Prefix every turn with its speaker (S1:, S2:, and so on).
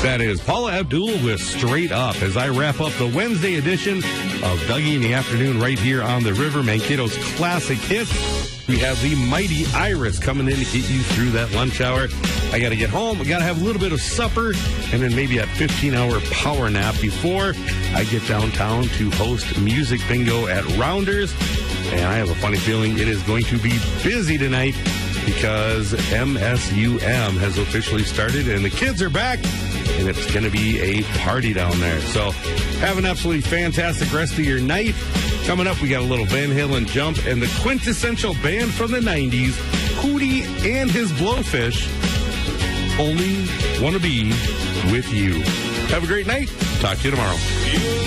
S1: That is Paula Abdul with Straight Up as I wrap up the Wednesday edition of Dougie in the Afternoon right here on the River, Mankato's classic hits. We have the mighty Iris coming in to get you through that lunch hour. I got to get home. I got to have a little bit of supper and then maybe a 15-hour power nap before I get downtown to host Music Bingo at Rounders. And I have a funny feeling it is going to be busy tonight because MSUM has officially started and the kids are back. And it's going to be a party down there. So have an absolutely fantastic rest of your night. Coming up, we got a little Van Halen Jump and the quintessential band from the 90s, Hootie and his Blowfish. Only want to be with you. Have a great night. Talk to you tomorrow.